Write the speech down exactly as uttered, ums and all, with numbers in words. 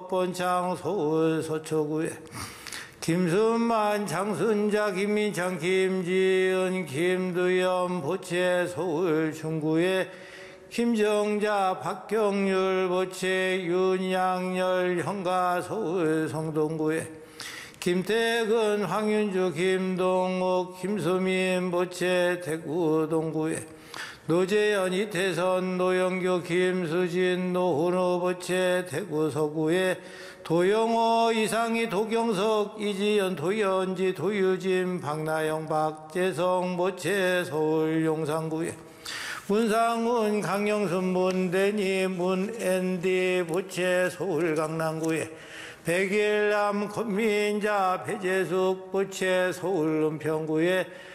법본창 서울 서초구에 김순만 장순자 김민창 김지은 김두연 보채 서울 중구에 김정자 박경률 보채 윤양열 형가 서울 성동구에 김태근 황윤주 김동욱 김수민 보채 대구 동구에 노재현 이태선 노영규 김수진 노훈우 보채 대구 서구에 도영호 이상희 도경석 이지연 도연지 도유진 박나영 박재성 보채 서울 용산구에 문상훈 강영순 문대니 문앤디 보채 서울 강남구에 백일남 권민자 배재숙 보채 서울 은평구에